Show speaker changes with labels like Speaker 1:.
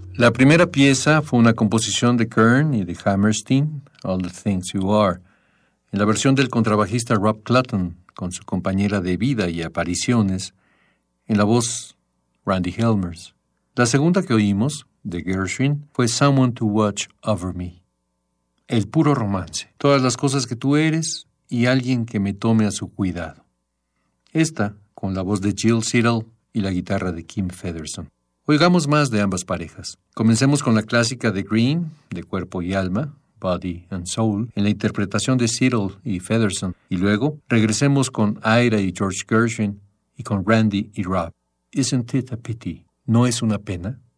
Speaker 1: La primera pieza fue una composición de Kern y de Hammerstein, All the Things You Are, en la versión del contrabajista Rob Clutton, con su compañera de vida y apariciones, en la voz Randy Helmers. La segunda que oímos, de Gershwin, fue Someone to Watch Over Me. El puro romance, todas las cosas que tú eres y alguien que me tome a su cuidado. Esta, con la voz de Jill Siddall y la guitarra de Kim Featherston. Oigamos más de ambas parejas. Comencemos con la clásica de Green, de Cuerpo y Alma, Body and Soul, en la interpretación de Siddall y Featherston, y luego regresemos con Ira y George Gershwin y con Randy y Rob. Isn't it a pity? ¿No es una pena?